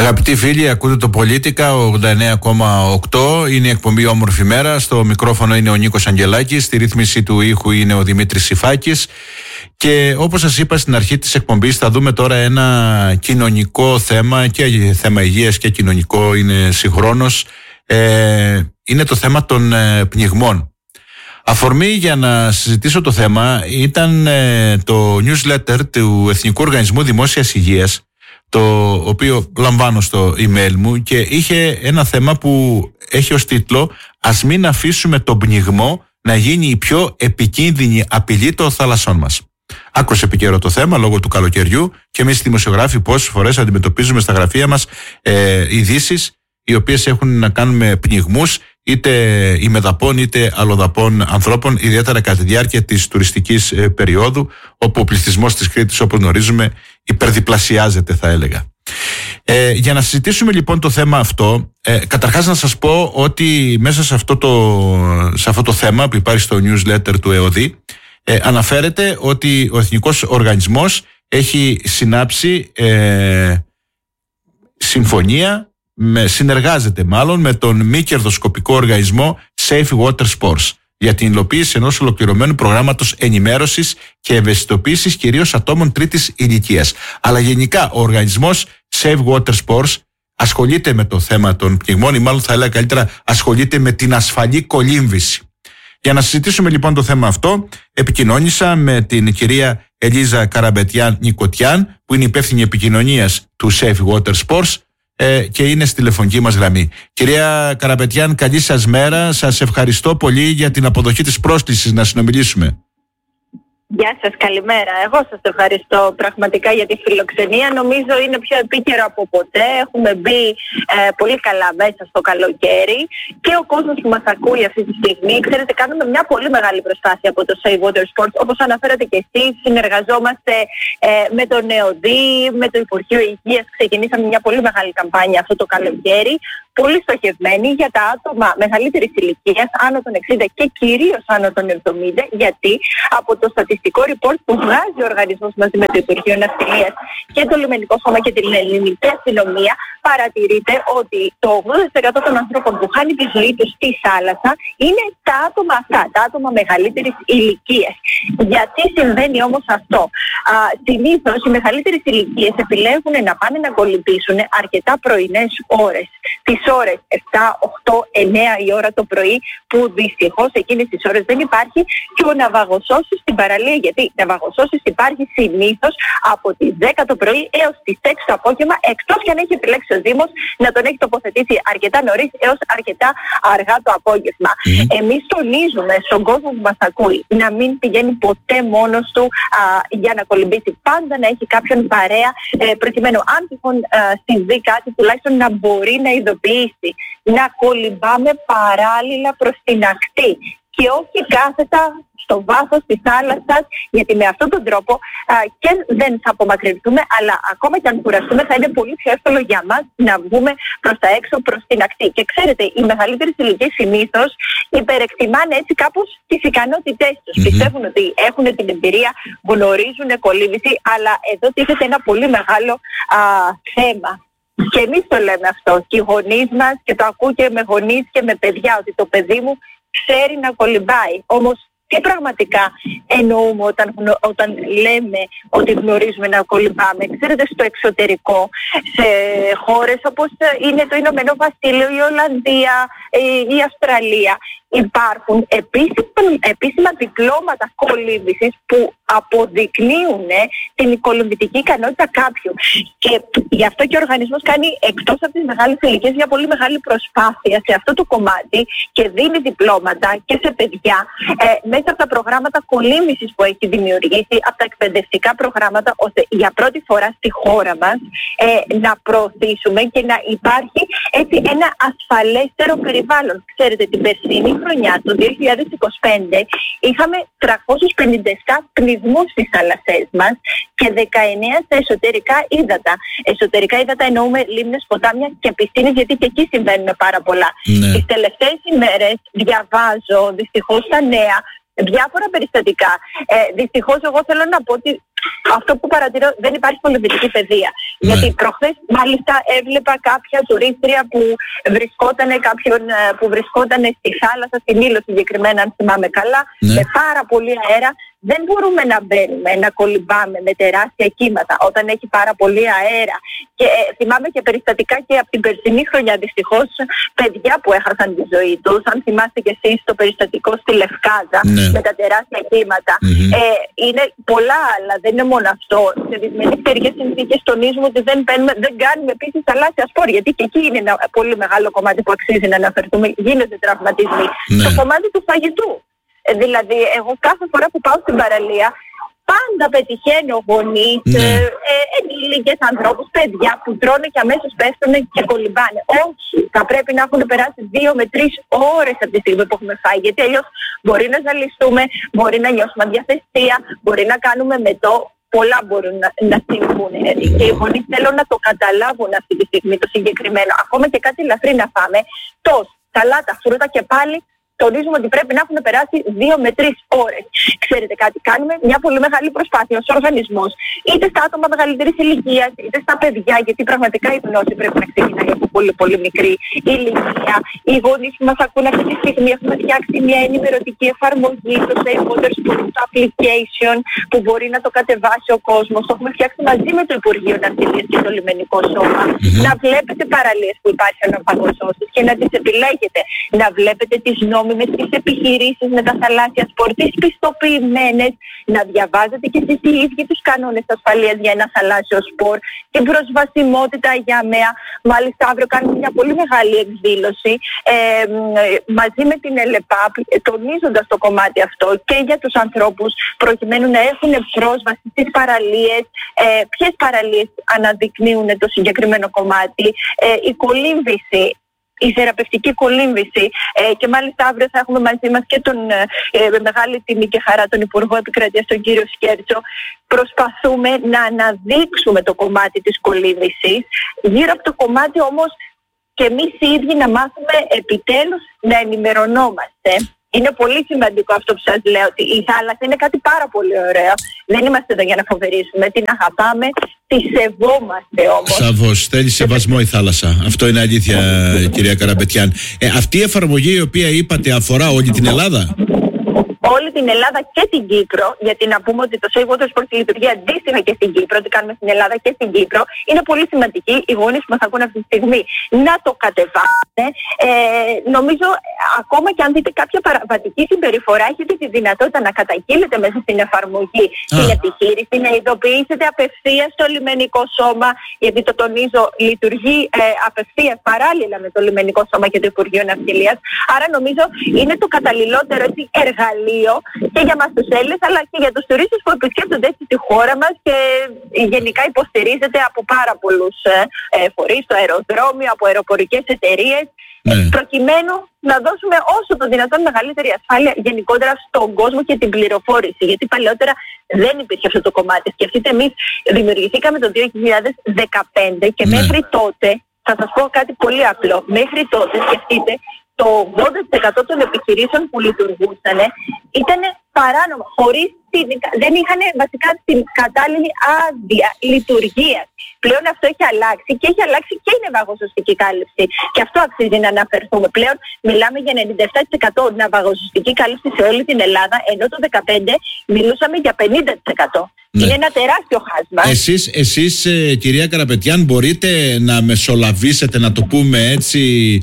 Αγαπητοί φίλοι, ακούτε το Πολίτικα 89,8. Είναι η εκπομπή Όμορφη Μέρα. Στο μικρόφωνο είναι ο Νίκος Αγγελάκης. Στη ρύθμιση του ήχου είναι ο Δημήτρης Σιφάκης. Και όπως σας είπα στην αρχή της εκπομπής, θα δούμε τώρα ένα κοινωνικό θέμα, και θέμα υγείας και κοινωνικό είναι συγχρόνως. Είναι το θέμα των πνιγμών. Αφορμή για να συζητήσω το θέμα ήταν το newsletter του Εθνικού Οργανισμού Δημόσιας Υγείας, το οποίο λαμβάνω στο email μου, και είχε ένα θέμα που έχει ως τίτλο «Ας μην αφήσουμε τον πνιγμό να γίνει η πιο επικίνδυνη απειλή των θαλασσών μας». Άκρως επικαιρό το θέμα λόγω του καλοκαιριού, και εμείς οι δημοσιογράφοι πόσες φορές αντιμετωπίζουμε στα γραφεία μας ειδήσεις οι οποίες έχουν να κάνουν με πνιγμούς, είτε ημεδαπών είτε αλλοδαπών ανθρώπων, ιδιαίτερα κατά τη διάρκεια της τουριστικής περίοδου, όπου ο πληθυσμός της Κρήτης, όπως γνωρίζουμε, υπερδιπλασιάζεται, θα έλεγα. Για να συζητήσουμε λοιπόν το θέμα αυτό, καταρχάς να σας πω ότι μέσα σε αυτό το θέμα που υπάρχει στο newsletter του ΕΟΔΗ, αναφέρεται ότι ο Εθνικός Οργανισμός έχει συνάψει συμφωνία, συνεργάζεται μάλλον με τον μη κερδοσκοπικό οργανισμό Safe Water Sports για την υλοποίηση ενός ολοκληρωμένου προγράμματος ενημέρωσης και ευαισθητοποίησης κυρίως ατόμων τρίτης ηλικίας. Αλλά γενικά ο οργανισμός Safe Water Sports ασχολείται με το θέμα των πνιγμών, ή μάλλον θα έλεγα καλύτερα ασχολείται με την ασφαλή κολύμβηση. Για να συζητήσουμε λοιπόν το θέμα αυτό, επικοινώνησα με την κυρία Ελίζα Καραμπετιάν-Νικοτιάν, που είναι υπεύθυνη επικοινωνίας του Safe Water Sports, και είναι στη τηλεφωνική μας γραμμή. Κυρία Καραπετιάν, καλή σας μέρα. Σας ευχαριστώ πολύ για την αποδοχή της πρόσκλησης να συνομιλήσουμε. Γεια σας, καλημέρα. Εγώ σας ευχαριστώ πραγματικά για τη φιλοξενία. Νομίζω είναι πιο επίκαιρο από ποτέ. Έχουμε μπει πολύ καλά μέσα στο καλοκαίρι, και ο κόσμος που μας ακούει αυτή τη στιγμή, ξέρετε, κάνουμε μια πολύ μεγάλη προσπάθεια από το Safe Water Sports. Όπως αναφέρατε και εσείς, συνεργαζόμαστε με τον ΕΟΔΗ, με το Υπουργείο Υγείας. Ξεκινήσαμε μια πολύ μεγάλη καμπάνια αυτό το καλοκαίρι, πολύ στοχευμένη για τα άτομα μεγαλύτερης ηλικίας, άνω των 60 και κυρίως άνω των 70, γιατί από το στατιστικό report που βγάζει ο οργανισμός μαζί με το Υπουργείο Ναυτιλίας και το Λιμενικό Σώμα και την Ελληνική Αστυνομία, παρατηρείται ότι το 80% των ανθρώπων που χάνει τη ζωή τους στη θάλασσα είναι τα άτομα αυτά, τα άτομα μεγαλύτερης ηλικίας. Γιατί συμβαίνει όμως αυτό? Συνήθως οι μεγαλύτερες ηλικίες επιλέγουν να πάνε να κολυμπήσουν αρκετά πρωινές ώρες. Τις ώρες 7, 8, 9 η ώρα το πρωί, που δυστυχώς εκείνες τις ώρες δεν υπάρχει και ο ναυαγοσώσης στην παραλία. Γιατί ναυαγοσώσης υπάρχει συνήθως από τις 10 το πρωί έως τις 6 το απόγευμα, εκτός και αν έχει επιλέξει ο Δήμος να τον έχει τοποθετήσει αρκετά νωρίς έως αρκετά αργά το απόγευμα. Εμείς τονίζουμε στον κόσμο που μας ακούει να μην πηγαίνει ποτέ μόνος του για να κολυμπήσει. Πάντα να έχει κάποιον παρέα, προκειμένου αν τυχόν συμβεί κάτι, τουλάχιστον να μπορεί να ειδοποιήσει. Να κολυμπάμε παράλληλα προς την ακτή και όχι κάθετα στο βάθος της θάλασσας, γιατί με αυτόν τον τρόπο και δεν θα απομακρυνθούμε, αλλά ακόμα και αν κουραστούμε θα είναι πολύ πιο εύκολο για μας να βγούμε προς τα έξω, προς την ακτή. Και ξέρετε, οι μεγαλύτερες ηλικίες συνήθως υπερεκτιμάνε έτσι κάπως τις ικανότητές τους. Πιστεύουν ότι έχουν την εμπειρία, γνωρίζουν κολύμβηση, αλλά εδώ τίθεται ένα πολύ μεγάλο θέμα. Και εμείς το λέμε αυτό, και οι γονείς μας, και το ακούω και με γονείς και με παιδιά, ότι το παιδί μου ξέρει να κολυμπάει. Όμως τι πραγματικά εννοούμε όταν λέμε ότι γνωρίζουμε να κολυμπάμε? Ξέρετε, στο εξωτερικό, σε χώρες όπως είναι το Ηνωμένο Βασίλειο, η Ολλανδία, η Αυστραλία, υπάρχουν επίσημα διπλώματα κολύμβησης που αποδεικνύουν την κολυμβητική ικανότητα κάποιου. Και γι' αυτό και ο οργανισμός κάνει, εκτός από τις μεγάλες ηλικίες, μια πολύ μεγάλη προσπάθεια σε αυτό το κομμάτι και δίνει διπλώματα και σε παιδιά μέσα από τα προγράμματα κολύμβησης που έχει δημιουργήσει, από τα εκπαιδευτικά προγράμματα, ώστε για πρώτη φορά στη χώρα μας να προωθήσουμε και να υπάρχει έτσι ένα ασφαλέστερο περιβάλλον. Ξέρετε, την περσινή χρονιά, το 2025, είχαμε 357 πνιγμούς στις θάλασσές μας και 19 στα εσωτερικά ύδατα. Εσωτερικά ύδατα εννοούμε λίμνες, ποτάμια και πισίνες, γιατί και εκεί συμβαίνουν πάρα πολλά. Τις τελευταίες ημέρες διαβάζω δυστυχώς στα νέα διάφορα περιστατικά. Δυστυχώς εγώ θέλω να πω ότι Αυτό που παρατηρώ, δεν υπάρχει πολιτική παιδεία. Ναι. Γιατί προχθές μάλιστα έβλεπα κάποια τουρίστρια που βρισκόταν στη θάλασσα, στην Ήλο συγκεκριμένα, αν θυμάμαι καλά, ναι, με πάρα πολύ αέρα. Δεν μπορούμε να μπαίνουμε, να κολυμπάμε με τεράστια κύματα όταν έχει πάρα πολύ αέρα. Και θυμάμαι και περιστατικά και από την περσινή χρονιά, δυστυχώς, παιδιά που έχασαν τη ζωή τους. Αν θυμάστε και εσείς το περιστατικό στη Λευκάδα, ναι, με τα τεράστια κύματα. Είναι πολλά άλλα, δεν είναι μόνο αυτό. Σε δυσμενείς καιρικές συνθήκες τονίζουμε ότι δεν κάνουμε επίσης θαλάσσια σπορ, γιατί και εκεί είναι ένα πολύ μεγάλο κομμάτι που αξίζει να αναφερθούμε. Γίνονται τραυματισμοί. Ναι. Στο κομμάτι του φαγητού. Δηλαδή, εγώ κάθε φορά που πάω στην παραλία, πάντα πετυχαίνω γονείς, ενήλικες ανθρώπους, παιδιά που τρώνε και αμέσως πέφτουν και κολυμπάνε. Όχι, θα πρέπει να έχουν περάσει 2 με 3 ώρες από τη στιγμή που έχουμε φάει, γιατί αλλιώς μπορεί να ζαλιστούμε, μπορεί να νιώσουμε αδιαθεσία, μπορεί να κάνουμε μετό. Πολλά μπορούν να συμβούν. Και οι γονείς θέλουν να το καταλάβουν αυτή τη στιγμή το συγκεκριμένο. Ακόμα και κάτι ελαφρύ να φάμε, τόστ, σαλάτα, φρούτα και πάλι. Τονίζουμε ότι πρέπει να έχουν περάσει 2 με 3 ώρες. Ξέρετε κάτι, κάνουμε μια πολύ μεγάλη προσπάθεια ως οργανισμός, είτε στα άτομα μεγαλύτερης ηλικίας, είτε στα παιδιά, γιατί πραγματικά η γνώση πρέπει να ξεκινάει από πολύ πολύ μικρή ηλικία. Οι γονείς που μας ακούν αυτή τη στιγμή έχουμε φτιάξει μια ενημερωτική εφαρμογή, το Safe Water Sports Application, που μπορεί να το κατεβάσει ο κόσμος. Το έχουμε φτιάξει μαζί με το Υπουργείο Ναυτιλίας και το Λιμενικό Σώμα. Να βλέπετε παραλίες που υπάρχουν αναπαγωσώσεις και να τις επιλέγετε. Να βλέπετε τις με τις επιχειρήσεις με τα θαλάσσια σπορ, τις πιστοποιημένες, να διαβάζετε και εσείς οι ίδιοι τους κανόνες ασφαλείας για ένα θαλάσσιο σπορ, την προσβασιμότητα για ΜΕΑ. Μάλιστα αύριο κάνουμε μια πολύ μεγάλη εκδήλωση μαζί με την ΕΛΕΠΑΠ, τονίζοντας το κομμάτι αυτό και για τους ανθρώπους, προκειμένου να έχουν πρόσβαση στις παραλίες, ποιες παραλίες αναδεικνύουν το συγκεκριμένο κομμάτι, η κολύμβηση, η θεραπευτική κολύμβηση, και μάλιστα αύριο θα έχουμε μαζί μας και τον με μεγάλη τιμή και χαρά τον Υπουργό Επικρατείας, τον κύριο Σκέρτσο. Προσπαθούμε να αναδείξουμε το κομμάτι της κολύμβησης, γύρω από το κομμάτι όμως και εμείς οι ίδιοι να μάθουμε επιτέλους να ενημερωνόμαστε. Είναι πολύ σημαντικό αυτό που σας λέω, ότι η θάλασσα είναι κάτι πάρα πολύ ωραίο. Δεν είμαστε εδώ για να φοβερήσουμε, την αγαπάμε, τη σεβόμαστε όμως. Σαφώς, θέλει σεβασμό η θάλασσα. Αυτό είναι αλήθεια, κυρία Καραπετιάν. Αυτή η εφαρμογή η οποία είπατε αφορά όλη την Ελλάδα? Όλη την Ελλάδα και την Κύπρο, γιατί να πούμε ότι το Safe Water Sports λειτουργεί αντίστοιχα και στην Κύπρο, ότι κάνουμε στην Ελλάδα και στην Κύπρο. Είναι πολύ σημαντική οι γονείς που μας ακούν αυτή τη στιγμή να το κατεβάσουν. Νομίζω ακόμα και αν δείτε κάποια παραβατική συμπεριφορά, έχετε τη δυνατότητα να καταγγείλετε μέσα στην εφαρμογή την επιχείρηση, να ειδοποιήσετε απευθείας στο λιμενικό σώμα, γιατί το τονίζω, λειτουργεί απευθείας παράλληλα με το λιμενικό σώμα και το Υπουργείο Ναυτιλίας. Άρα νομίζω είναι το καταλληλότερο εργαλείο και για μας τους Έλληνες, αλλά και για τους τουρίστες που επισκέπτονται έτσι τη χώρα μας, και γενικά υποστηρίζεται από πάρα πολλούς φορείς, το αεροδρόμιο, από αεροπορικές εταιρείες, προκειμένου να δώσουμε όσο το δυνατόν μεγαλύτερη ασφάλεια γενικότερα στον κόσμο και την πληροφόρηση. Γιατί παλαιότερα δεν υπήρχε αυτό το κομμάτι. Σκεφτείτε, εμείς δημιουργηθήκαμε το 2015 και μέχρι τότε, θα σας πω κάτι πολύ απλό, μέχρι τότε σκεφτείτε, το 80% των επιχειρήσεων που λειτουργούσαν ήταν παράνομα, δεν είχαν βασικά την κατάλληλη άδεια λειτουργίας. Πλέον αυτό έχει αλλάξει και έχει αλλάξει και η ναυαγοσωστική κάλυψη. Και αυτό αξίζει να αναφερθούμε. Πλέον μιλάμε για 97% ναυαγοσωστική κάλυψη σε όλη την Ελλάδα, ενώ το 2015 μιλούσαμε για 50%. Ναι. Είναι ένα τεράστιο χάσμα. Εσείς, κυρία Καραπετιάν, μπορείτε να μεσολαβήσετε, να το πούμε έτσι,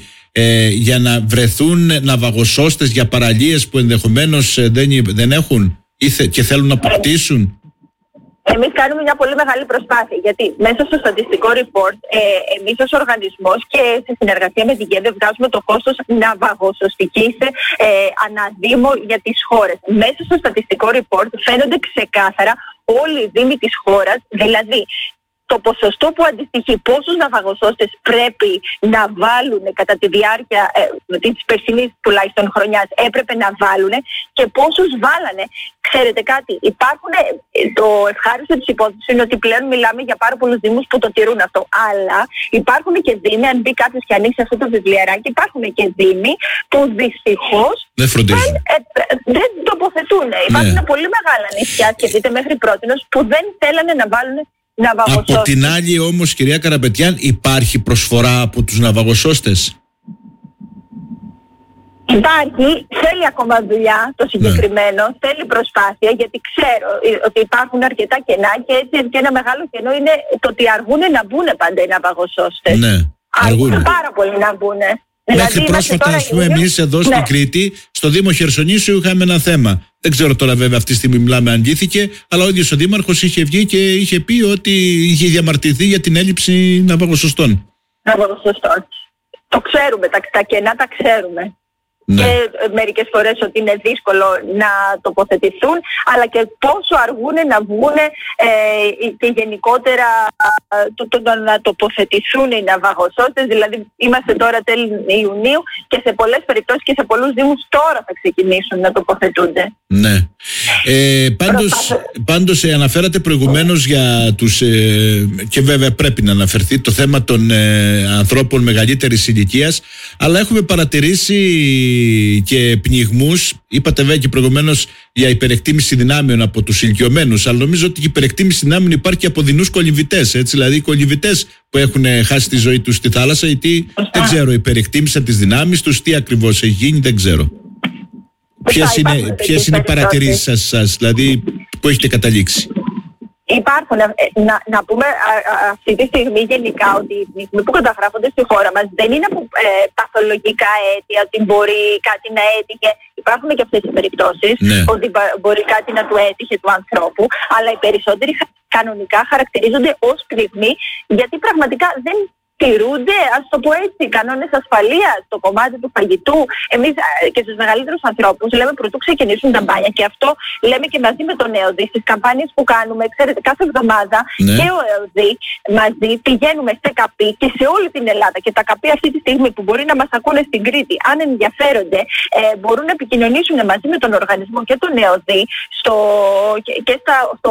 για να βρεθούν ναυαγοσώστες για παραλίες που ενδεχομένως δεν έχουν και θέλουν να αποκτήσουν? Εμείς κάνουμε μια πολύ μεγάλη προσπάθεια, γιατί μέσα στο στατιστικό report εμείς ως οργανισμός και σε συνεργασία με την ΚΕΔΕ βγάζουμε το κόστος ναυαγοσωστικής αναδήμο για τις χώρες. Μέσα στο στατιστικό report φαίνονται ξεκάθαρα όλοι οι δήμοι της χώρας, δηλαδή το ποσοστό που αντιστοιχεί, πόσους ναυαγοσώστες πρέπει να βάλουν κατά τη διάρκεια της περσινής τουλάχιστον χρονιάς έπρεπε να βάλουν και πόσους βάλανε. Ξέρετε κάτι, υπάρχουν, το ευχάριστο της υπόθεσης είναι ότι πλέον μιλάμε για πάρα πολλούς δήμους που το τηρούν αυτό, αλλά υπάρχουν και δήμοι, αν μπει κάποιος και ανοίξει αυτό το βιβλιαράκι, υπάρχουν και δήμοι που δυστυχώς δεν τοποθετούν. Υπάρχουν πολύ μεγάλα νησιά, σκεφτείτε, μέχρι πρότινος που δεν θέλανε να βάλουν ναυαγοσώστες. Από την άλλη όμως, κυρία Καραπετιάν, υπάρχει προσφορά από τους ναυαγοσώστες? Υπάρχει, θέλει ακόμα δουλειά το συγκεκριμένο, θέλει προσπάθεια, γιατί ξέρω ότι υπάρχουν αρκετά κενά και έτσι και ένα μεγάλο κενό είναι το ότι αργούν να μπουν πάντα οι ναυαγοσώστες. Ναι, αργούν πάρα πολύ να μπουν. Μέχρι πρόσφατα, ας πούμε, εμείς εδώ στην Κρήτη, στο Δήμο Χερσονήσου, είχαμε ένα θέμα. Δεν ξέρω τώρα βέβαια αυτή τη στιγμή μιλάμε αν λύθηκε, αλλά ο ίδιος ο Δήμαρχος είχε βγει και είχε πει ότι είχε διαμαρτυρηθεί για την έλλειψη ναυαγοσωστών. Ναυαγοσωστών. Το ξέρουμε, τα κενά τα ξέρουμε. Ναι. Και μερικές φορές ότι είναι δύσκολο να τοποθετηθούν, αλλά και πόσο αργούν να βγουν και γενικότερα να τοποθετηθούν οι ναυαγοσώστες. Δηλαδή είμαστε τώρα τέλη Ιουνίου και σε πολλές περιπτώσεις και σε πολλούς δήμους τώρα θα ξεκινήσουν να τοποθετούνται. Ναι. Πάντως αναφέρατε προηγουμένως για τους και βέβαια πρέπει να αναφερθεί το θέμα των ανθρώπων μεγαλύτερης ηλικίας, αλλά έχουμε παρατηρήσει και πνιγμούς. Είπατε βέβαια και προηγουμένως για υπερεκτίμηση δυνάμεων από τους ηλικιωμένους, αλλά νομίζω ότι η υπερεκτίμηση δυνάμεων υπάρχει και από δεινούς κολυμβητές, έτσι, δηλαδή οι κολυμβητές που έχουν χάσει τη ζωή τους στη θάλασσα, γιατί δεν ξέρω, υπερεκτίμησαν τις δυνάμεις τους, τι ακριβώς έχει γίνει, δεν ξέρω. Ποιες είναι οι παρατηρήσεις σας, δηλαδή που έχετε καταλήξει? Υπάρχουν, να πούμε αυτή τη στιγμή γενικά ότι οι πνιγμοί που καταγράφονται στη χώρα μας δεν είναι από παθολογικά αίτια, ότι μπορεί κάτι να έτυχε. Υπάρχουν και αυτές οι περιπτώσεις, ναι, ότι μπορεί κάτι να του έτυχε του ανθρώπου, αλλά οι περισσότεροι κανονικά χαρακτηρίζονται ως πνιγμοί, γιατί πραγματικά δεν τηρούνται, ας το πω έτσι, κανόνες ασφαλείας στο κομμάτι του φαγητού. Εμείς και στους μεγαλύτερους ανθρώπους λέμε πρωτού ξεκινήσουν τα μπάνια, και αυτό λέμε και μαζί με τον ΕΟΔΗ στις καμπάνιες που κάνουμε. Ξέρετε, κάθε εβδομάδα, ναι, και ο ΕΟΔΗ μαζί πηγαίνουμε σε ΚΑΠΗ και σε όλη την Ελλάδα, και τα ΚΑΠΗ αυτή τη στιγμή που μπορεί να μας ακούνε στην Κρήτη, αν ενδιαφέρονται, μπορούν να επικοινωνήσουν μαζί με τον οργανισμό και τον ΕΟΔΗ και στο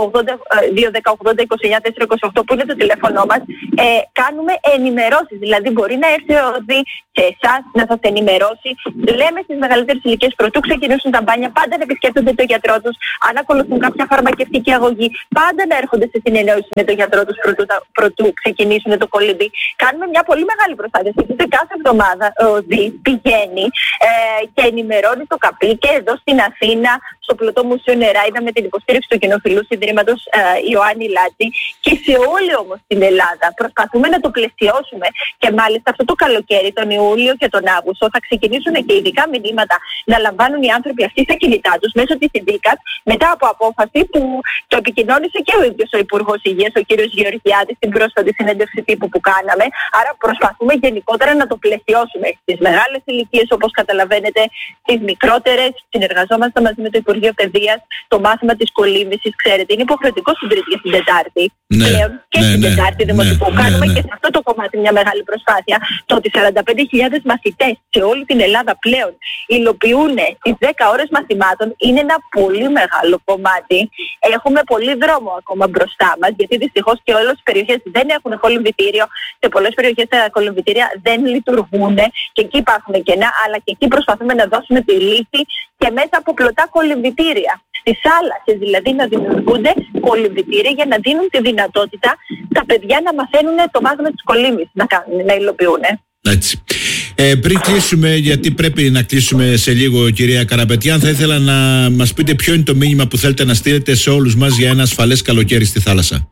218-29-428 που είναι το τηλέφωνο μας. Κάνουμε ενημερώσεις, δηλαδή μπορεί να έρθει ο ΕΟΔΗ σε εσάς να σας ενημερώσει. Λέμε στις μεγαλύτερες ηλικίες πρωτού ξεκινήσουν τα μπάνια πάντα να επισκέπτονται τον γιατρό τους, αν ακολουθούν κάποια φαρμακευτική αγωγή πάντα να έρχονται σε συνεννόηση με τον γιατρό τους πρωτού ξεκινήσουν το κολύμπι. Κάνουμε μια πολύ μεγάλη προσπάθεια. Γιατί κάθε εβδομάδα ο ΕΟΔΗ πηγαίνει και ενημερώνει το ΚΑΠΗ, και εδώ στην Αθήνα στο Πλωτό Μουσείο Νεράιδα με την υποστήριξη του Κοινοφιλού Ιδρύματος Ιωάννη Λάτση, και σε όλη όμως την Ελλάδα προσπαθούμε να το πλαισιώσουμε. Και μάλιστα αυτό το καλοκαίρι, τον Ιούλιο και τον Αύγουστο, θα ξεκινήσουν και ειδικά μηνύματα να λαμβάνουν οι άνθρωποι αυτοί στα κινητά τους μέσω της ΔΙΚΑΤ, μετά από απόφαση που το επικοινώνησε και ο ίδιος ο Υπουργός Υγείας, ο κ. Γεωργιάδης, στην πρόσφατη συνέντευξη τύπου που κάναμε. Άρα προσπαθούμε γενικότερα να το πλαισιώσουμε στις μεγάλες ηλικίες, όπως καταλαβαίνετε, στις μικρότερες. Συνεργαζόμαστε μαζί με το Υπουργείο Παιδείας. Το μάθημα της κολύμβησης, ξέρετε, είναι υποχρεωτικό στην Τρίτη και στην Τετάρτη. Ναι, πλέον και στην Τετάρτη Δημοτικού. Κάνουμε και σε αυτό το κομμάτι μια μεγάλη προσπάθεια. Το ότι 45.000 μαθητές σε όλη την Ελλάδα πλέον υλοποιούν τις 10 ώρες μαθημάτων είναι ένα πολύ μεγάλο κομμάτι. Έχουμε πολύ δρόμο ακόμα μπροστά μας, γιατί δυστυχώς και όλες οι περιοχές δεν έχουν κολυμβητήριο. Σε πολλές περιοχές τα κολυμβητήρια δεν λειτουργούν και εκεί υπάρχουν κενά, αλλά και εκεί προσπαθούμε να δώσουμε τη λύση και μέσα από πλωτά κολυμβητήρια. Στις θάλασσες δηλαδή να δημιουργούνται κολυμβητήρια για να δίνουν τη δυνατότητα τα παιδιά να μαθαίνουν το μάθημα της κολύμβησης, να υλοποιούν. Έτσι. Πριν κλείσουμε, γιατί πρέπει να κλείσουμε σε λίγο, κυρία Καραπετιάν, θα ήθελα να μας πείτε ποιο είναι το μήνυμα που θέλετε να στείλετε σε όλους μας για ένα ασφαλές καλοκαίρι στη θάλασσα.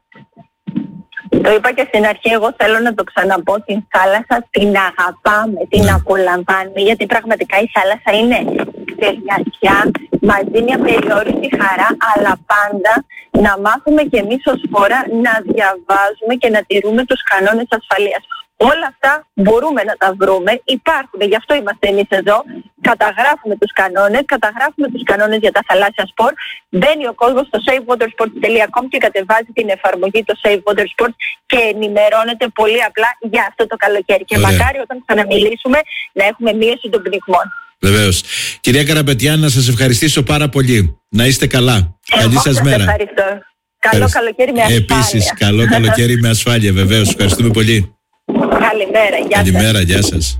Το είπα και στην αρχή, εγώ θέλω να το ξαναπώ, την θάλασσα την αγαπάμε, την απολαμβάνουμε, γιατί πραγματικά η θάλασσα είναι ξεριασιά, μας δίνει απεριόριστη χαρά, αλλά πάντα να μάθουμε κι εμείς ως χώρα να διαβάζουμε και να τηρούμε τους κανόνες ασφαλείας. Όλα αυτά μπορούμε να τα βρούμε, υπάρχουν, γι' αυτό είμαστε εμείς εδώ. Καταγράφουμε τους κανόνες για τα θαλάσσια σπορ. Μπαίνει ο κόσμος στο savewatersports.com και κατεβάζει την εφαρμογή το Save Water Sports και ενημερώνεται πολύ απλά για αυτό το καλοκαίρι. Και μακάρι όταν ξαναμιλήσουμε να έχουμε μείωση των πνιγμών. Βεβαίως. Κυρία Καραπετιάν, να σας ευχαριστήσω πάρα πολύ. Να είστε καλά. Καλή σας μέρα. Ευχαριστώ. Καλό καλοκαίρι με ασφάλεια. Επίσης, καλό καλοκαίρι με ασφάλεια, βεβαίως. Ευχαριστούμε πολύ. Καλημέρα, γεια σας. Καλημέρα, γεια σας.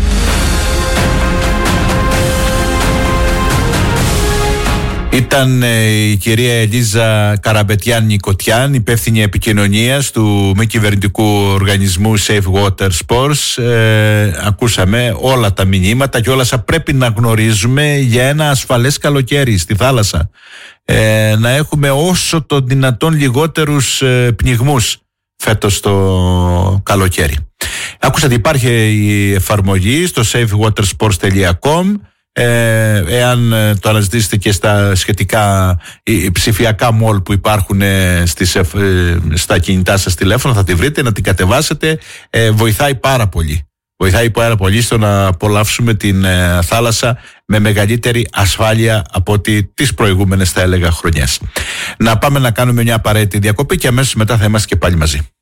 Ήταν η κυρία Ελίζα Καραπετιάν Νικοτιάν, υπεύθυνη επικοινωνίας του μη κυβερνητικού οργανισμού Safe Water Sports. Ακούσαμε όλα τα μηνύματα και όλα όσα πρέπει να γνωρίζουμε για ένα ασφαλές καλοκαίρι στη θάλασσα. Να έχουμε όσο το δυνατόν λιγότερους πνιγμούς φέτος το καλοκαίρι. Άκουσα ότι υπάρχει η εφαρμογή στο savewatersports.com. Εάν το αναζητήσετε και στα σχετικά ψηφιακά μολ που υπάρχουν στα κινητά σας τηλέφωνα, θα τη βρείτε, να την κατεβάσετε. Βοηθάει πάρα πολύ. Βοηθάει πάρα πολύ στο να απολαύσουμε την θάλασσα με μεγαλύτερη ασφάλεια από ό,τι τις προηγούμενες, θα έλεγα, χρονιές. Να πάμε να κάνουμε μια απαραίτητη διακοπή και αμέσως μετά θα είμαστε και πάλι μαζί.